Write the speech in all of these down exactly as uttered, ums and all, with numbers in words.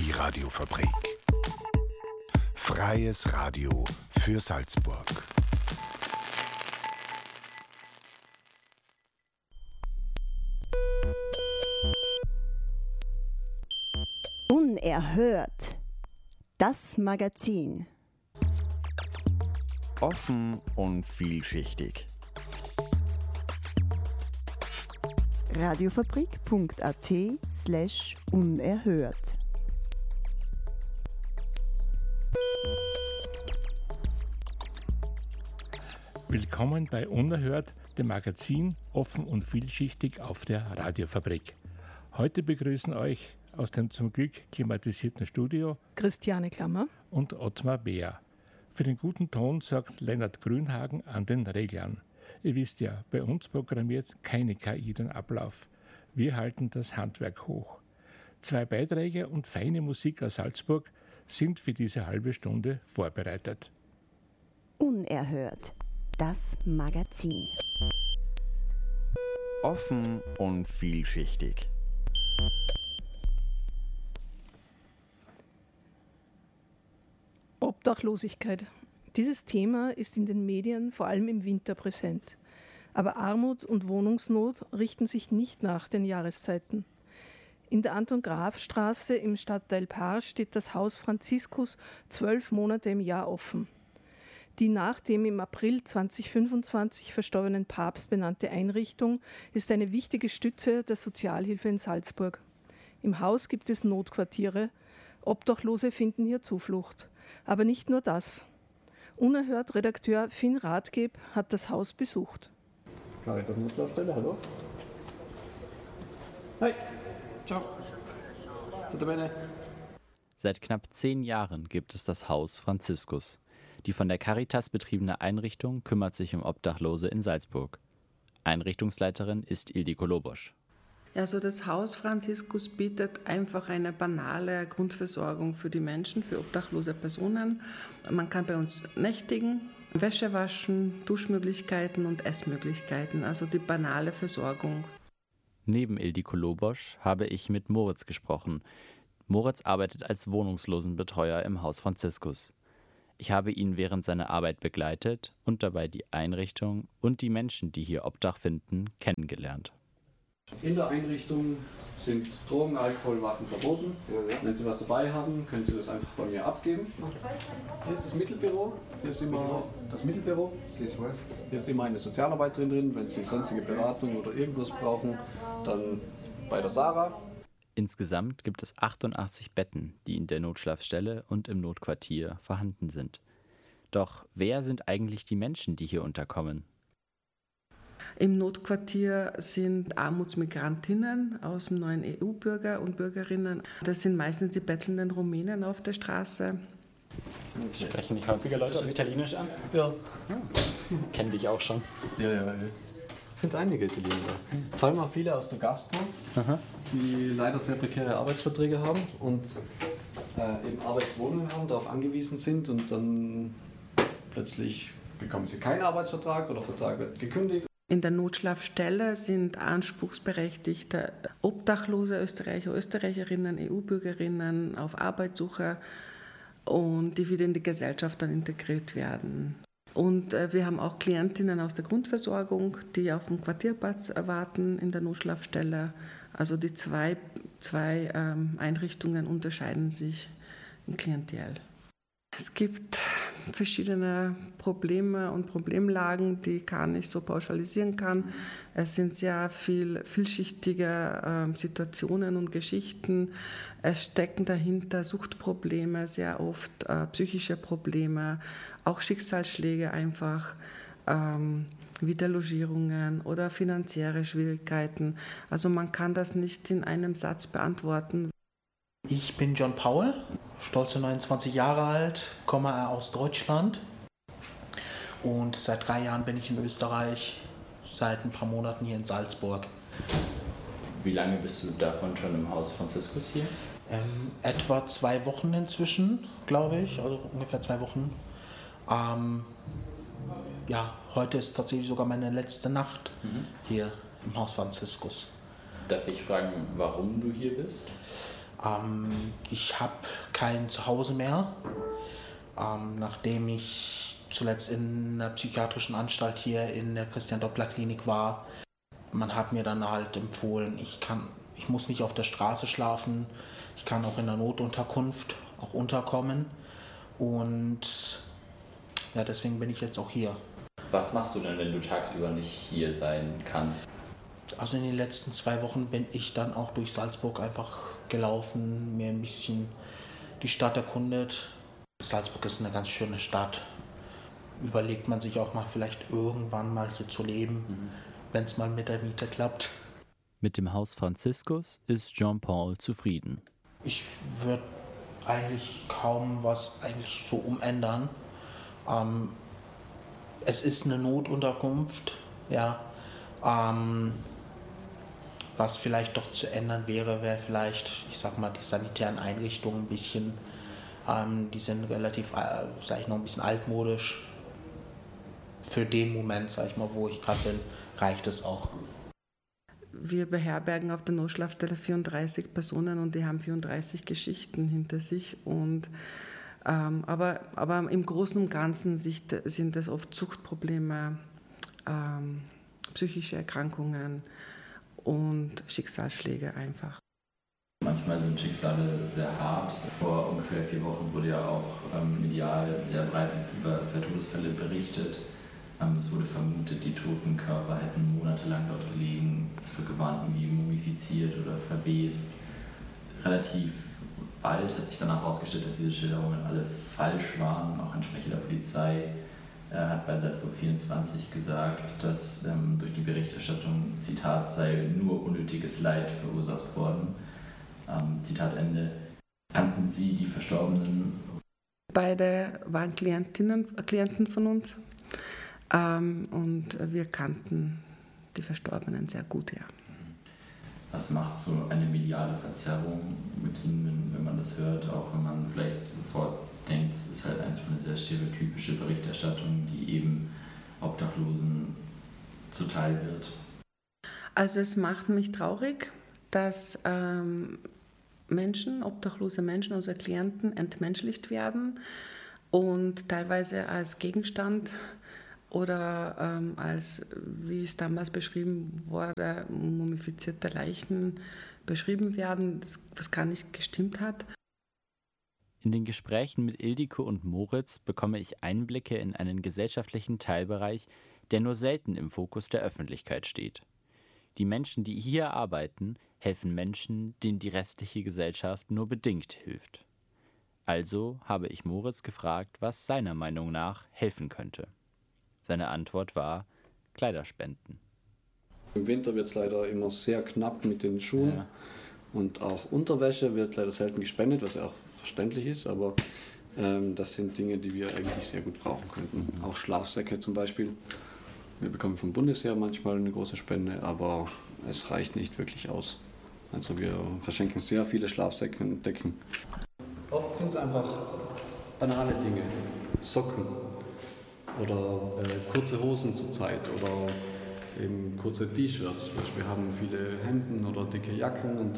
Die Radiofabrik. Freies Radio für Salzburg. Unerhört. Das Magazin. Offen und vielschichtig. radiofabrik.at slash unerhört. Willkommen bei Unerhört, dem Magazin Offen und vielschichtig auf der Radiofabrik. Heute begrüßen euch aus dem zum Glück klimatisierten Studio Christiane Klammer und Ottmar Beer. Für den guten Ton sorgt Lennart Grünhagen an den Reglern. Ihr wisst ja, bei uns programmiert keine K I den Ablauf. Wir halten das Handwerk hoch. Zwei Beiträge und feine Musik aus Salzburg sind für diese halbe Stunde vorbereitet. Unerhört. Das Magazin. Offen und vielschichtig. Obdachlosigkeit. Dieses Thema ist in den Medien vor allem im Winter präsent. Aber Armut und Wohnungsnot richten sich nicht nach den Jahreszeiten. In der Anton-Graf-Straße im Stadtteil Paar steht das Haus Franziskus zwölf Monate im Jahr offen. Die nach dem im April zweitausendfünfundzwanzig verstorbenen Papst benannte Einrichtung ist eine wichtige Stütze der Sozialhilfe in Salzburg. Im Haus gibt es Notquartiere. Obdachlose finden hier Zuflucht. Aber nicht nur das. Unerhört Redakteur Finn Rathgeb hat das Haus besucht. Caritas Notschlafstelle, hallo. Hi. Ciao. Tutto bene? Seit knapp zehn Jahren gibt es das Haus Franziskus. Die von der Caritas betriebene Einrichtung kümmert sich um Obdachlose in Salzburg. Einrichtungsleiterin ist Ildiko Lobosch. Also das Haus Franziskus bietet einfach eine banale Grundversorgung für die Menschen, für obdachlose Personen. Man kann bei uns nächtigen, Wäsche waschen, Duschmöglichkeiten und Essmöglichkeiten, also die banale Versorgung. Neben Ildiko Lobosch habe ich mit Moritz gesprochen. Moritz arbeitet als Wohnungslosenbetreuer im Haus Franziskus. Ich habe ihn während seiner Arbeit begleitet und dabei die Einrichtung und die Menschen, die hier Obdach finden, kennengelernt. In der Einrichtung sind Drogen, Alkohol, Waffen verboten. Wenn Sie was dabei haben, können Sie das einfach bei mir abgeben. Hier ist das Mittelbüro. Hier ist immer das Mittelbüro. Hier ist immer eine Sozialarbeiterin drin. Wenn Sie sonstige Beratung oder irgendwas brauchen, dann bei der Sarah. Insgesamt gibt es achtundachtzig Betten, die in der Notschlafstelle und im Notquartier vorhanden sind. Doch wer sind eigentlich die Menschen, die hier unterkommen? Im Notquartier sind Armutsmigrantinnen aus dem neuen E U-Bürger und Bürgerinnen. Das sind meistens die bettelnden Rumänen auf der Straße. Sprechen dich häufiger Leute auf Italienisch an? Ja. Kennen dich auch schon. Ja, ja, ja. Es sind einige Italiener. Vor allem auch viele aus der Gastro, Aha. die leider sehr prekäre Arbeitsverträge haben und äh, eben Arbeitswohnungen haben, darauf angewiesen sind und dann plötzlich bekommen sie keinen Arbeitsvertrag oder Vertrag wird gekündigt. In der Notschlafstelle sind anspruchsberechtigte Obdachlose Österreicher, Österreicherinnen, E U-Bürgerinnen auf Arbeitssuche und die wieder in die Gesellschaft dann integriert werden. Und äh, wir haben auch Klientinnen aus der Grundversorgung, die auf dem Quartierplatz warten in der Notschlafstelle. Also die zwei, zwei ähm, Einrichtungen unterscheiden sich im Klientel. Es gibt verschiedene Probleme und Problemlagen, die ich gar nicht so pauschalisieren kann. Es sind sehr viel vielschichtige äh, Situationen und Geschichten. Es stecken dahinter Suchtprobleme, sehr oft äh, psychische Probleme, auch Schicksalsschläge einfach, ähm, Wiederlogierungen oder finanzielle Schwierigkeiten. Also man kann das nicht in einem Satz beantworten. Ich bin John Paul, stolze neunundzwanzig Jahre alt, komme aus Deutschland und seit drei Jahren bin ich in Österreich, seit ein paar Monaten hier in Salzburg. Wie lange bist du davon schon im Haus Franziskus hier? Ähm, etwa zwei Wochen inzwischen, glaube ich, also ungefähr zwei Wochen. Ähm, ja, heute ist tatsächlich sogar meine letzte Nacht mhm. hier im Haus Franziskus. Darf ich fragen, warum du hier bist? Ähm, ich habe kein Zuhause mehr, ähm, nachdem ich zuletzt in einer psychiatrischen Anstalt hier in der Christian-Doppler-Klinik war. Man hat mir dann halt empfohlen, ich kann, ich muss nicht auf der Straße schlafen, ich kann auch in der Notunterkunft auch unterkommen und ja, deswegen bin ich jetzt auch hier. Was machst du denn, wenn du tagsüber nicht hier sein kannst? Also in den letzten zwei Wochen bin ich dann auch durch Salzburg einfach gelaufen, mir ein bisschen die Stadt erkundet. Salzburg ist eine ganz schöne Stadt. Überlegt man sich auch mal vielleicht irgendwann mal hier zu leben, mhm. wenn es mal mit der Miete klappt. Mit dem Haus Franziskus ist Jean-Paul zufrieden. Ich würde eigentlich kaum was eigentlich so umändern. Ähm, es ist eine Notunterkunft, ja. Ähm, was vielleicht doch zu ändern wäre, wäre vielleicht, ich sag mal, die sanitären Einrichtungen ein bisschen, ähm, die sind relativ, äh, sag ich noch ein bisschen altmodisch. Für den Moment, sag ich mal, wo ich gerade bin, reicht es auch. Wir beherbergen auf der Notschlafstelle vierunddreißig Personen und die haben vierunddreißig Geschichten hinter sich. Und, ähm, aber, aber im Großen und Ganzen sind das oft Suchtprobleme, ähm, psychische Erkrankungen und Schicksalsschläge einfach. Manchmal sind Schicksale sehr hart. Vor ungefähr vier Wochen wurde ja auch ähm, medial sehr breit über zwei Todesfälle berichtet. Ähm, es wurde vermutet, die toten Körper hätten monatelang dort gelegen. Es wurde gewarnt, irgendwie mumifiziert oder verwest. Relativ bald hat sich danach herausgestellt, dass diese Schilderungen alle falsch waren. Auch ein Sprecher der Polizei äh, hat bei Salzburg vierundzwanzig gesagt, dass ähm, durch die Berichterstattung, Zitat, sei nur unnötiges Leid verursacht worden. Ähm, Zitat Ende. Kannten Sie die Verstorbenen? Beide waren Klientinnen, Klienten von uns ähm, und wir kannten die Verstorbenen sehr gut, ja. Was macht so eine mediale Verzerrung mit Ihnen, wenn, wenn man das hört, auch wenn man vielleicht sofort denkt, das ist halt einfach eine sehr stereotypische Berichterstattung, die eben Obdachlosen zuteil wird? Also es macht mich traurig, dass ähm, Menschen, obdachlose Menschen, unsere Klienten entmenschlicht werden und teilweise als Gegenstand oder ähm, als, wie es damals beschrieben wurde, mumifizierte Leichen beschrieben werden, das, was gar nicht gestimmt hat. In den Gesprächen mit Ildiko und Moritz bekomme ich Einblicke in einen gesellschaftlichen Teilbereich, der nur selten im Fokus der Öffentlichkeit steht. Die Menschen, die hier arbeiten, helfen Menschen, denen die restliche Gesellschaft nur bedingt hilft. Also habe ich Moritz gefragt, was seiner Meinung nach helfen könnte. Seine Antwort war Kleiderspenden. Im Winter wird es leider immer sehr knapp mit den Schuhen ja. Und auch Unterwäsche wird leider selten gespendet, was ja auch verständlich ist, aber ähm, das sind Dinge, die wir eigentlich sehr gut brauchen könnten. Mhm. Auch Schlafsäcke zum Beispiel. Wir bekommen vom Bundesheer manchmal eine große Spende, aber es reicht nicht wirklich aus. Also wir verschenken sehr viele Schlafsäcke und Decken. Oft sind es einfach banale Dinge, Socken oder äh, kurze Hosen zurzeit oder eben kurze T-Shirts. Wir haben viele Hemden oder dicke Jacken und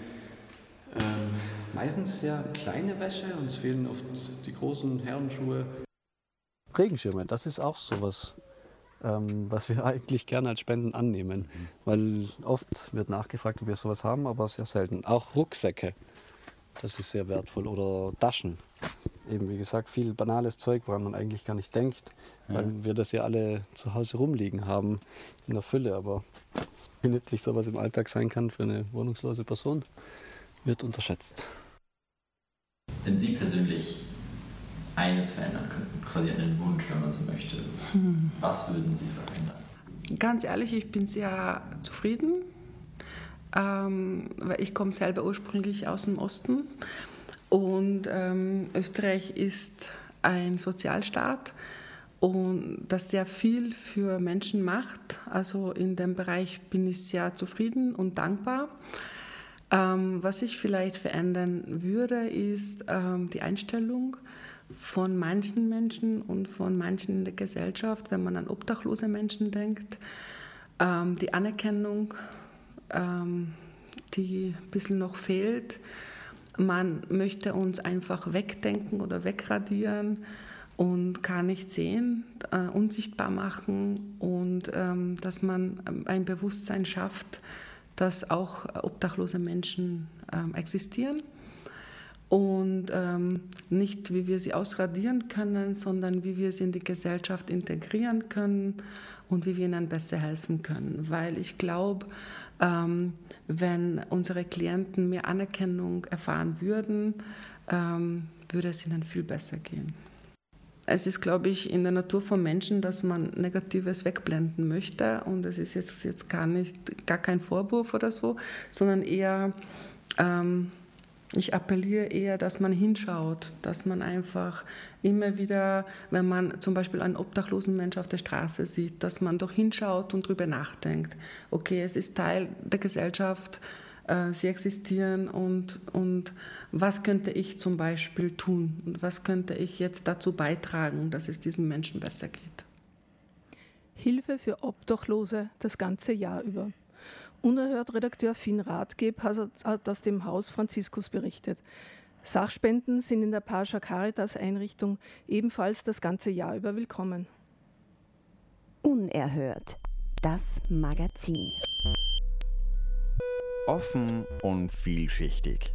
ähm, meistens sehr kleine Wäsche. Uns fehlen oft die großen Herrenschuhe. Regenschirme, das ist auch sowas, ähm, was wir eigentlich gerne als Spenden annehmen. Mhm. Weil oft wird nachgefragt, ob wir sowas haben, aber sehr selten. Auch Rucksäcke, das ist sehr wertvoll. Oder Taschen. Eben wie gesagt, viel banales Zeug, woran man eigentlich gar nicht denkt, ja. Weil wir das ja alle zu Hause rumliegen haben in der Fülle. Aber wie nützlich sowas im Alltag sein kann für eine wohnungslose Person, wird unterschätzt. Wenn Sie persönlich eines verändern könnten, quasi einen Wunsch, wenn man so möchte, hm. was würden Sie verändern? Ganz ehrlich, ich bin sehr zufrieden, ähm, weil ich komme selber ursprünglich aus dem Osten. Und ähm, Österreich ist ein Sozialstaat und das sehr viel für Menschen macht. Also in dem Bereich bin ich sehr zufrieden und dankbar. Ähm, was ich vielleicht verändern würde, ist ähm, die Einstellung von manchen Menschen und von manchen in der Gesellschaft, wenn man an obdachlose Menschen denkt. Ähm, die Anerkennung, ähm, die ein bisschen noch fehlt. man möchte uns einfach wegdenken oder wegradieren und kann nicht sehen, äh, unsichtbar machen und ähm, dass man ein Bewusstsein schafft, dass auch obdachlose Menschen ähm, existieren und ähm, nicht, wie wir sie ausradieren können, sondern wie wir sie in die Gesellschaft integrieren können und wie wir ihnen besser helfen können. Weil ich glaube, ähm, wenn unsere Klienten mehr Anerkennung erfahren würden, ähm, würde es ihnen viel besser gehen. Es ist, glaube ich, in der Natur von Menschen, dass man Negatives wegblenden möchte und es ist jetzt, jetzt gar nicht, gar kein Vorwurf oder so, sondern eher, ähm, ich appelliere eher, dass man hinschaut, dass man einfach immer wieder, wenn man zum Beispiel einen obdachlosen Menschen auf der Straße sieht, dass man doch hinschaut und darüber nachdenkt, okay, es ist Teil der Gesellschaft, sie existieren und, und was könnte ich zum Beispiel tun und was könnte ich jetzt dazu beitragen, dass es diesen Menschen besser geht. Hilfe für Obdachlose das ganze Jahr über. Unerhört-Redakteur Finn Rathgeb hat aus dem Haus Franziskus berichtet. Sachspenden sind in der Pascha Caritas Einrichtung ebenfalls das ganze Jahr über willkommen. Unerhört. Das Magazin. Offen und vielschichtig.